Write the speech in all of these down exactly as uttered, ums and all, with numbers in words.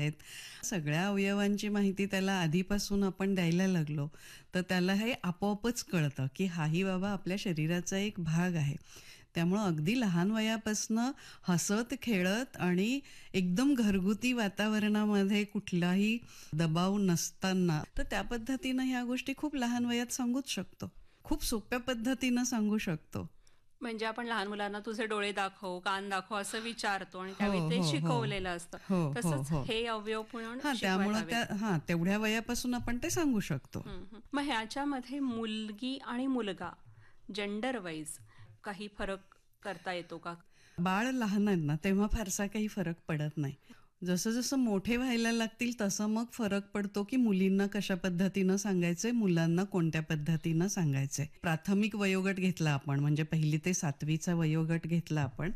आहेत. सगळ्या अवयवांची माहिती त्याला आधीपासून आपण द्यायला लागलो, तर त्याला हे आपोआपच कळतं, की हाही बाबा आपल्या शरीराचा एक भाग आहे. त्यामुळं अगदी लहान वयापासनं हसत, खेळत आणि एकदम घरगुती वातावरणामध्ये कुठलाही दबाव नसताना, तर त्या पद्धतीनं ह्या गोष्टी खूप लहान वयात सांगूच शकतो. खूप सोप्या पद्धतीनं सांगू शकतो. म्हणजे आपण लहान मुलांना तुझे डोळे दाखव, कान दाखव असं विचारतो आणि हो, त्यावेळी ते हो, हो. शिकवलेलं असतं. हो, हो, तसंच हो. हे अवयव पण हां, शिकवायला त्यामुळं हवेत. त्या हां, तेवढ्या वयापासून आपण ते सांगू शकतो. हं, हं. मग ह्याच्यामध्ये मुलगी आणि मुलगा जेंडर वाईज काही फरक करता येतो का? बाळ लहान आहेत ना, तेव्हा फारसा काही फरक पडत नाही. जसं-जसं मोठे व्हायला लागतील तसं मग फरक पडतो, की मुलींना कशा पद्धतीनं सांगायचंय, मुलांना कोणत्या पद्धतीनं सांगायचंय. प्राथमिक वयोगट घेतला आपण म्हणजे पहिली ते सातवीचा वयोगट घेतला आपण,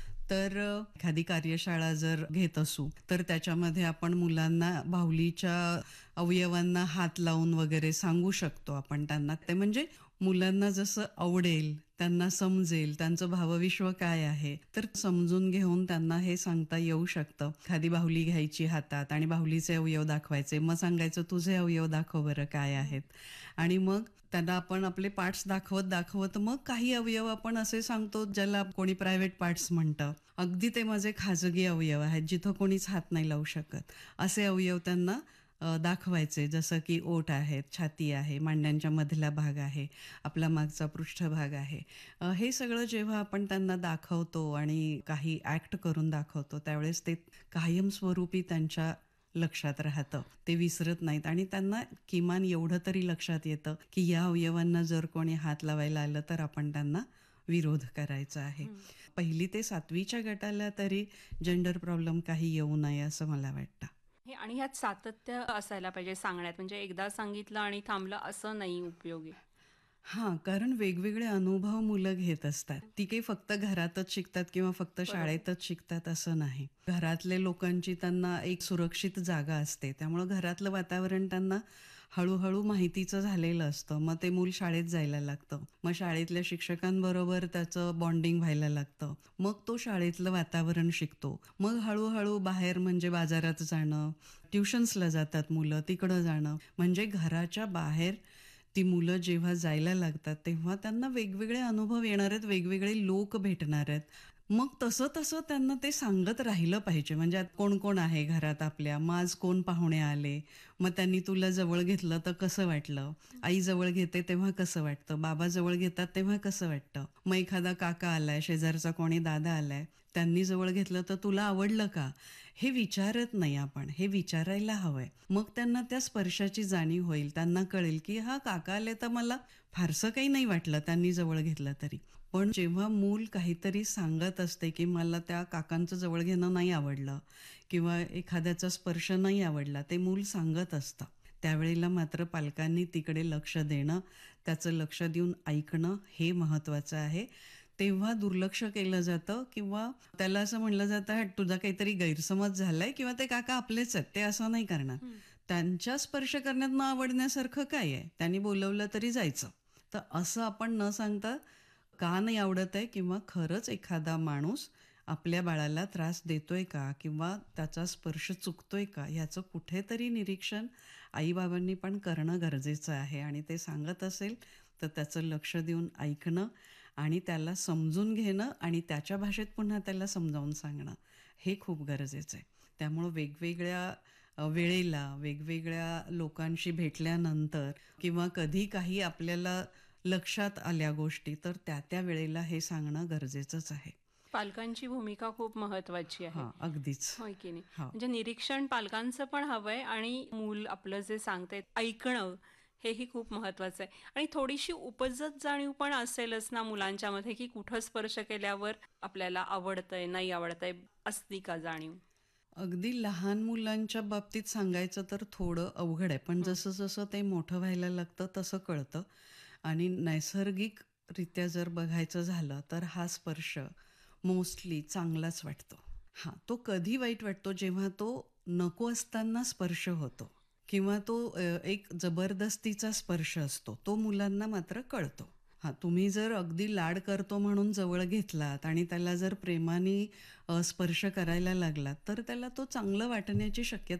तर अ, एखादी कार्यशाळा जर घेत असू, तर त्याच्यामध्ये आपण मुलांना बाहुलीच्या अवयवांना हात लावून वगैरे सांगू शकतो आपण त्यांना. ते म्हणजे मुलांना जसं आवडेल, त्यांना समजेल, त्यांचं भावविश्व काय आहे, तर समजून घेऊन त्यांना हे सांगता येऊ शकतं. एखादी बाहुली घ्यायची हातात आणि बाहुलीचे अवयव दाखवायचे. मग सांगायचं, तुझे अवयव दाखव बरं काय आहेत. आणि मग त्यांना आपण आपले पार्ट्स दाखवत दाखवत मग काही अवयव आपण असे सांगतो, ज्याला कोणी प्रायव्हेट पार्ट्स म्हणतं. अगदी ते माझे खाजगी अवयव आहेत, जिथं कोणीच हात नाही लावू शकत. असे अवयव त्यांना अ, दाखवायचे, जसं की ओठ आहेत, छाती आहे, मांड्यांच्या मधला भाग आहे, आपला मागचा पृष्ठभाग आहे. अ, हे सगळं जेव्हा आपण त्यांना दाखवतो आणि काही ॲक्ट करून दाखवतो, त्यावेळेस ते कायमस्वरूपी त्यांच्या लक्षात राहतं. ते विसरत नाहीत आणि त्यांना किमान एवढं तरी लक्षात येतं, की या अवयवांना जर कोणी हात लावायला आलं, तर आपण त्यांना विरोध करायचा आहे. हं. पहिली ते सातवीच्या गटाला तरी जेंडर प्रॉब्लेम काही येऊ नये असं मला वाटतं. हे आणि ह्यात सातत्य असायला पाहिजे सांगण्यात. म्हणजे एकदा सांगितलं आणि थांबलं असं नाही उपयोगी. हां, कारण वेगवेगळे अनुभव मुलं घेत असतात. ती काही फक्त घरातच शिकतात किंवा फक्त बरोबर. शाळेतच शिकतात असं नाही. घरातले लोकांची त्यांना एक सुरक्षित जागा असते. त्यामुळं घरातलं वातावरण त्यांना हळू-हळू माहितीचं झालेलं असतं. मग ते मूल शाळेत जायला लागतं. मग शाळेतल्या शिक्षकांबरोबर त्याचं बॉन्डिंग व्हायला लागतं. मग तो शाळेतलं वातावरण शिकतो. मग हळू बाहेर म्हणजे बाजारात जाणं, ट्युशन्सला जातात मुलं, तिकडं जाणं. म्हणजे घराच्या बाहेर ती मुलं जेव्हा जायला लागतात, तेव्हा त्यांना वेगवेगळे अनुभव येणार आहेत, वेगवेगळे लोक भेटणार आहेत. मग तसं-तसं त्यांना ते सांगत राहिलं पाहिजे. म्हणजे आता कोण-कोण आहे घरात आपल्या? मग आज कोण पाहुणे आले? मग त्यांनी तुला जवळ घेतलं तर कसं वाटलं? आई जवळ घेते तेव्हा कसं वाटतं? बाबा जवळ घेतात तेव्हा कसं वाटतं? मग एखादा काका आलाय, शेजारचा कोणी दादा आलाय, त्यांनी जवळ घेतलं तर तुला आवडलं का? हे विचारत नाही आपण, हे विचारायला हवंय. मग त्यांना त्या स्पर्शाची जाणीव होईल. त्यांना कळेल, की हा काका आले तर मला फारसं काही नाही वाटलं त्यांनी जवळ घेतलं तरी. पण जेव्हा मूल काहीतरी सांगत असते, की मला त्या काकांचं जवळ घेणं नाही आवडलं किंवा एखाद्याचा स्पर्श नाही आवडला, ते मूल सांगत असतं. त्यावेळेला मात्र पालकांनी तिकडे लक्ष देणं, त्याचं लक्ष देऊन ऐकणं हे महत्त्वाचं आहे. तेव्हा दुर्लक्ष केलं जातं किंवा त्याला असं म्हणलं जातं, "हट, तुझा काहीतरी गैरसमज झालाय किंवा ते काका आपलेच आहेत, ते असं नाही करणार." हं. त्यांच्या स्पर्श करण्यात न आवडण्यासारखं काय आहे? त्यांनी बोलवलं तरी जायचं. तर असं आपण न सांगता का नाही आवडत आहे किंवा खरंच एखादा माणूस आपल्या बाळाला त्रास देतोय का किंवा त्याचा स्पर्श चुकतोय का ह्याचं कुठेतरी निरीक्षण आई-बाबांनी पण करणं गरजेचं आहे आणि ते सांगत असेल तर त्याचं लक्ष देऊन ऐकणं आणि त्याला समजून घेणं आणि त्याच्या भाषेत पुन्हा त्याला समजावून सांगणं हे खूप गरजेचं आहे. त्यामुळं वेगवेगळ्या अ, वेळेला वेगवेगळ्या लोकांशी भेटल्यानंतर किंवा कधी काही आपल्याला लक्षात आल्या गोष्टी तर त्या त्या वेळेला हे सांगणं गरजेचंच आहे. पालकांची भूमिका खूप महत्वाची आहे. हां, अगदीच. होय की नाही? हो. म्हणजे निरीक्षण पालकांचं पण हवंय आणि मूल आपलं जे सांगतंय ऐकणं हेही खूप महत्वाचं आहे. आणि थोडीशी उपजत जाणीव पण असेलच ना मुलांच्यामध्ये, की कुठं स्पर्श केल्यावर आपल्याला आवडतंय, नाही आवडतंय, असती का जाणीव? अगदी लहान मुलांच्या बाबतीत सांगायचं तर थोडं अवघड आहे. पण हं. जसं-जसं ते मोठं व्हायला लागतं तसं कळतं आणि नैसर्गिकरित्या जर बघायचं झालं तर हा स्पर्श मोस्टली चांगलाच वाटतो. हां, तो कधी वाईट वाटतो जेव्हा तो नको असताना स्पर्श होतो किंवा तो अ, एक जबरदस्तीचा स्पर्श असतो. तो मुलांना मात्र कळतो. हां, तुम्ही जर अगदी लाड करतो म्हणून जवळ घेतलात आणि त्याला जर प्रेमाने अ, स्पर्श करायला लागलात, तर त्याला तो चांगलं वाटण्याची शक्यता